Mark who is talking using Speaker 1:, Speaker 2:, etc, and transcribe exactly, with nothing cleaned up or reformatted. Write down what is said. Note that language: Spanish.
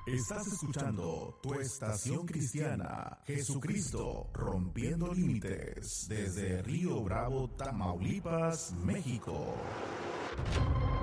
Speaker 1: Estás escuchando tu estación cristiana, Jesucristo rompiendo límites, desde Río Bravo, Tamaulipas, México.